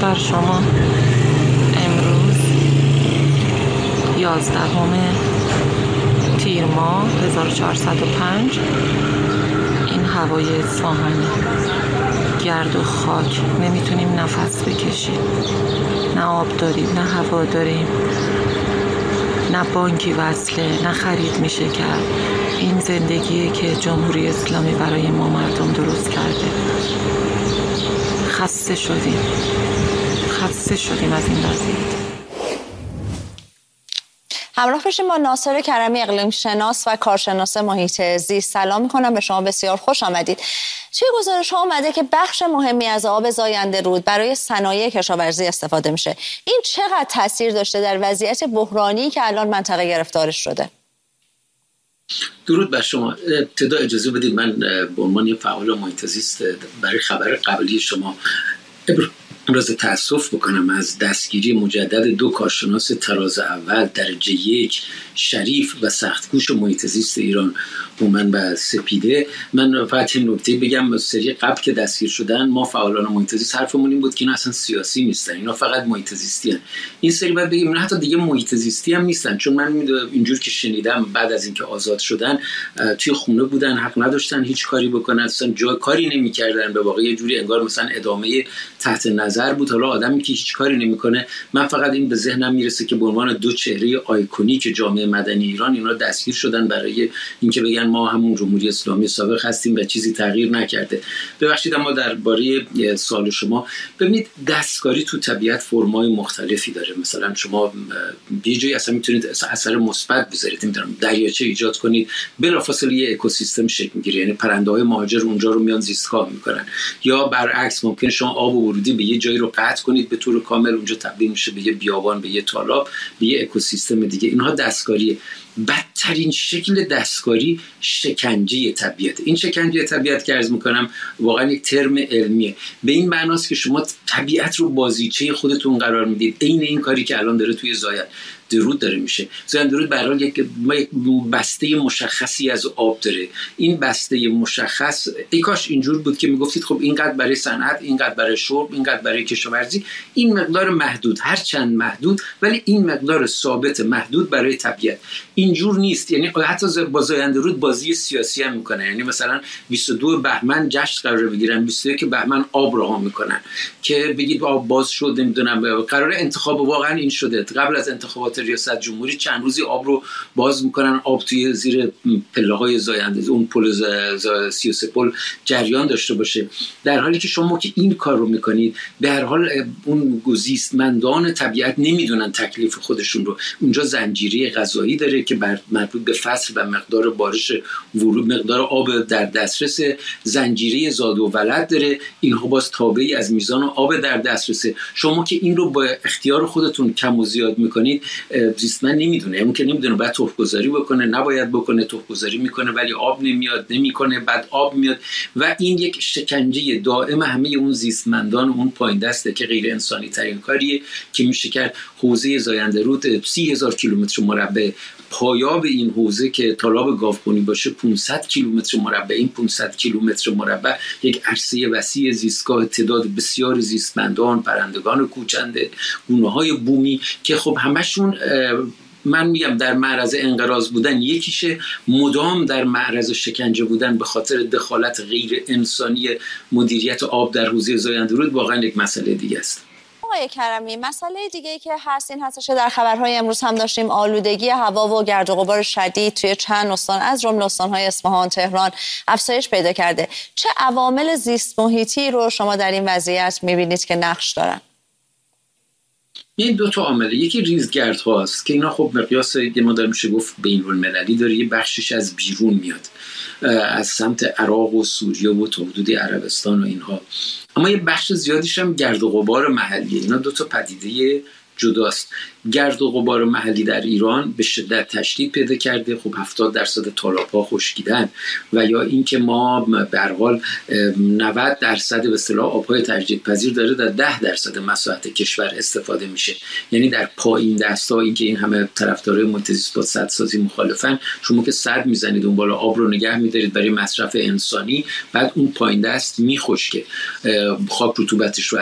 بر شما. امروز 11 تیر ماه 1405. این هوای اصفهانی گرد و خاک، نمیتونیم نفس بکشیم. نه آب داریم، نه هوا داریم، نه بانکی وصله، نه خرید میشه کرد. این زندگیه که جمهوری اسلامی برای ما مردم درست کرده. خسته شدیم از این وضعیت. همراه باشیم با ناصر کرمی، اقلیم شناس و کارشناس محیط زیست. سلام میکنم به شما، بسیار خوش آمدید. توی گزارش ها اومده که بخش مهمی از آب زاینده رود برای صنایع کشاورزی استفاده میشه. این چقدر تاثیر داشته در وضعیت بحرانی که الان منطقه گرفتارش شده؟ درود بر شما. ابتدا اجازه بدید من به عنوان یک فعال محیط زیست برای خبر قبلی شما ابراز تأسف بکنم از دستگیری مجدد 2 کارشناس تراز اول درجه 1 شریف و سختگوش محیط زیست ایران، هومن و سپیده. من فقط این نکته بگم، سری قبل که دستگیر شدن ما فعالان محیط زیست حرفمون این بود که اینا اصلا سیاسی نیستن، اینا فقط محیط زیستی هستن. این سری بعد بگیم اینا حتی دیگه محیط زیستی هم نیستن، چون من اینجور که شنیدم بعد از اینکه آزاد شدن توی خونه بودن، حق نداشتن هیچ کاری بکنن، اصلا جای کاری نمی‌کردن. به واقع یه جوری انگار مثلا ادامه تحت نظر بود. حالا آدمی که هیچ کاری نمی‌کنه، من فقط این به ذهنم میرسه که به عنوان 2 چهره آیکونیک جامعه مدنی ایران اینا دستگیر شدن برای اینکه بگن ما همون جمهوری اسلامی سابق هستیم و چیزی تغییر نکرده. ببخشید اما درباره سوال شما، ببینید دستکاری تو طبیعت فرمای مختلفی داره. مثلا شما یه جایی اصلا میتونید اثر مثبت بذارید، نمیدونم دریاچه ایجاد کنید، بلافاصله یه اکوسیستم شکل میگیره، یعنی پرنده‌های مهاجر اونجا رو میان زیستگاه میکنن. یا برعکس ممکنه شما آب ورودی به یه جایی رو قطع کنید به طور کامل، اونجا تبدیل میشه به یه بیابان، به یه تالاب، به یه اکوسیستم دیگه. اینها دستکاریه. بدترین شکل دستکاری شکنجه طبیعت. این شکنجه طبیعت که عرض میکنم واقعا یک ترم علمیه، به این معناست که شما طبیعت رو بازیچه خودتون قرار میدید. عین این کاری که الان داره توی زاینده رود داره میشه. زاینده رود به هر حال یک بسته مشخصی از آب داره. این بسته مشخص، ای کاش اینجور بود که میگفتید خب اینقدر برای صنعت، اینقدر برای شرب، اینقدر برای کشاورزی، این مقدار محدود، هر چند محدود، ولی این مقدار ثابت محدود برای طبیعت. اینجور نیست. یعنی حتی با زاینده رود بازی سیاسی هم میکنه. یعنی مثلا 22 بهمن جشن قرار بگیرن، 21 بهمن آب رها میکنن که بگید آب باز شد، نمیدونم قرار انتخاب واقعا این شده. قبل از انتخابات ریاست جمهوری چند روزی آب رو باز میکنن، آب توی زیر پله‌های زاینده، اون پل 33 پل جریان داشته باشه. در حالی که شما که این کار رو میکنید، به هر حال اون زیستمندان طبیعت نمیدونن تکلیف خودشون رو. اونجا زنجیره غذایی داره که مربوط به فصل و مقدار بارش، ورود، مقدار آب در دسترس، زنجیره زاد و ولد داره. اینها باز تابعی از میزان آب در دسترس. شما که این رو با اختیار خودتون کم و زیاد میکنید، زیستمند نمیدونه، اون که نمیدونه باید تخم‌گذاری بکنه، نباید بکنه، تخم‌گذاری میکنه ولی آب نمیاد، نمیکنه بعد آب میاد، و این یک شکنجه دائم همه اون زیستمندان اون پایین دسته که غیر انسانی ترین کاریه که میشه کرد. حوزه زاینده رود 30,000 کیلومتر مربع، پایاب این حوزه که تالاب گاوخونی باشه 500 کیلومتر مربع. این 500 کیلومتر مربع یک عرصه وسیع زیستگاه، تعداد بسیار زیستمندان، پرندگان کوچنده، گونه‌های بومی که خب همشون من میگم در معرض انقراض بودن، یکیشه مدام در معرض شکنجه بودن به خاطر دخالت غیر انسانی مدیریت آب در حوزه زاینده رود. واقعا یک مسئله دیگه است. آقای کرمی، مسئله دیگه‌ای که هست این هستش که در خبرهای امروز هم داشتیم آلودگی هوا و گرد و غبار شدید توی چند استان از جمله استان‌های اصفهان، تهران افزایش پیدا کرده. چه عوامل زیست محیطی رو شما در این وضعیت می‌بینید که نقش دارن؟ این 2 عامله، یکی ریزگردها است که اینا خب مقیاس ما داره میشه گفت بین‌المللی داره، یه بخشش از بیرون میاد، از سمت عراق و سوریه و تا حدود عربستان و اینها، اما یه بخش زیادیش هم گرد و غبار محلیه. اینا 2 پدیده جداست. گرد و غبار محلی در ایران به شدت تشدید پیدا کرده. خب 70% تالاب‌ها خشکیدن، و یا اینکه ما به هر حال 90% به اصطلاح آب‌های تجدیدپذیر داره در 10% مساحت کشور استفاده میشه. یعنی در پایین دستا، اینکه این همه طرفدارای محیط زیست با سدسازی مخالفن، شما که سد میزنید اون بالا آب رو نگه می‌دارید برای مصرف انسانی، بعد اون پایین دست میخشکه، خاک رطوبتش رو